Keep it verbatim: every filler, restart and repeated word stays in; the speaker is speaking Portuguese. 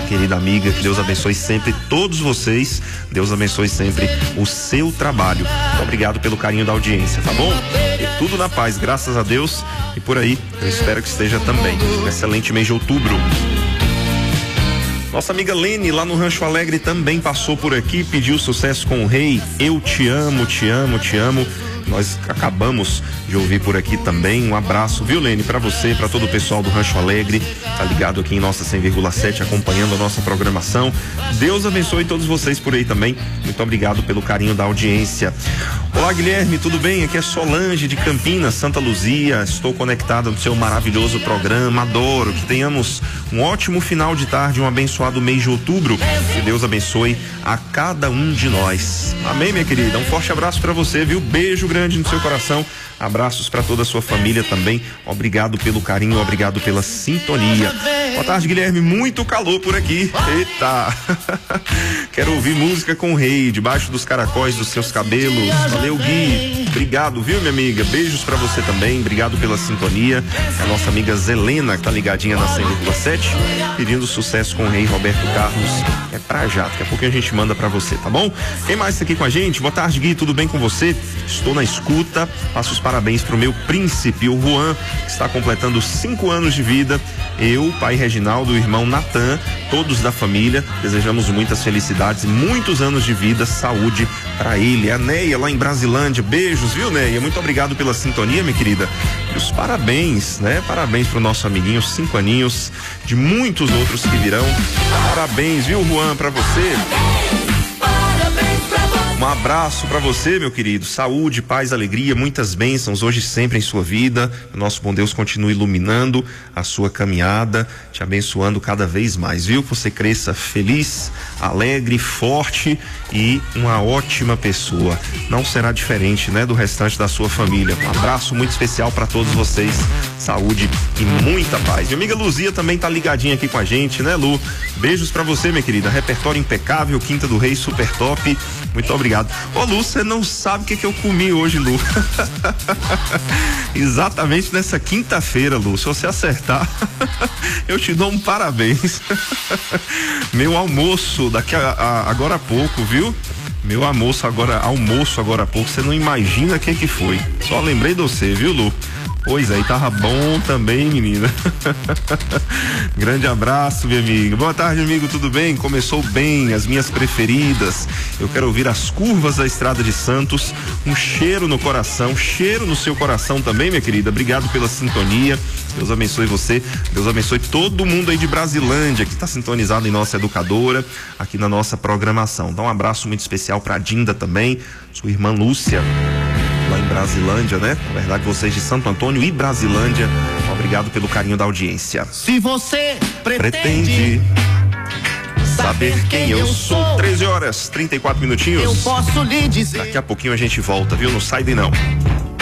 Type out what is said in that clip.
querida amiga. Que Deus abençoe sempre todos vocês. Deus abençoe sempre o seu trabalho. Muito obrigado pelo carinho da audiência, tá bom? E tudo na paz, graças a Deus. E por aí, eu espero que esteja também. Um excelente mês de outubro. Nossa amiga Lene, lá no Rancho Alegre, também passou por aqui, pediu sucesso com o Rei. Eu te amo, te amo, te amo. Nós acabamos de ouvir por aqui também. Um abraço, viu, Lene, pra você, pra todo o pessoal do Rancho Alegre, tá ligado aqui em nossa cem vírgula sete, acompanhando a nossa programação. Deus abençoe todos vocês por aí também. Muito obrigado pelo carinho da audiência. Olá, Guilherme, tudo bem? Aqui é Solange de Campinas, Santa Luzia. Estou conectada no seu maravilhoso programa. Adoro. Que tenhamos um ótimo final de tarde, um abençoado mês de outubro. Que Deus abençoe a cada um de nós. Amém, minha querida? Um forte abraço pra você, viu? Beijo grande no seu coração. Abraços para toda a sua família também. Obrigado pelo carinho, obrigado pela sintonia. Boa tarde, Guilherme. Muito calor por aqui. Eita! Quero ouvir música com o Rei, debaixo dos caracóis dos seus cabelos. Valeu, Gui. Obrigado, viu, minha amiga? Beijos para você também. Obrigado pela sintonia. É a nossa amiga Zelena, que tá ligadinha na cem vírgula sete, pedindo sucesso com o Rei Roberto Carlos. É pra já. Daqui a pouquinho a gente manda para você, tá bom? Quem mais tá aqui com a gente? Boa tarde, Gui. Tudo bem com você? Estou na escuta. Passo os parabéns pro meu príncipe, o Juan, que está completando cinco anos de vida. Eu, pai Reginaldo, o irmão Natan, todos da família, desejamos muitas felicidades e muitos anos de vida, saúde para ele. A Neia, lá em Brasilândia, beijos, viu, Neia? Muito obrigado pela sintonia, minha querida. E os parabéns, né? Parabéns pro nosso amiguinho, cinco aninhos, de muitos outros que virão. Parabéns, viu, Juan, para você. Um abraço para você, meu querido. Saúde, paz, alegria, muitas bênçãos hoje e sempre em sua vida. O nosso bom Deus continue iluminando a sua caminhada, te abençoando cada vez mais, viu? Que você cresça feliz, alegre, forte e uma ótima pessoa. Não será diferente, né, do restante da sua família. Um abraço muito especial para todos vocês. Saúde e muita paz. Minha amiga Luzia também tá ligadinha aqui com a gente, né, Lu? Beijos para você, minha querida. Repertório impecável, Quinta do Rei, super top. Muito obrigado. Ô, Lu, você não sabe o que que eu comi hoje, Lu. Exatamente nessa quinta-feira, Lu. Se você acertar, eu te dou um parabéns. Meu almoço daqui a, a agora a pouco, viu? Meu almoço agora, almoço agora há pouco, você não imagina o que que foi. Só lembrei de você, viu, Lu? Pois aí, tava bom também, menina. Grande abraço, minha amiga. Boa tarde, amigo, tudo bem? Começou bem, as minhas preferidas. Eu quero ouvir As Curvas da Estrada de Santos. Um cheiro no coração, cheiro no seu coração também, minha querida. Obrigado pela sintonia. Deus abençoe você. Deus abençoe todo mundo aí de Brasilândia que está sintonizado em nossa educadora, aqui na nossa programação. Dá um abraço muito especial pra Dinda também, sua irmã Lúcia, lá em Brasilândia, né? Na verdade, vocês de Santo Antônio e Brasilândia. Obrigado pelo carinho da audiência. Se você pretende, pretende saber quem eu sou. treze horas, trinta e quatro minutinhos. Eu posso lhe dizer. Daqui a pouquinho a gente volta, viu? Não sai daí não.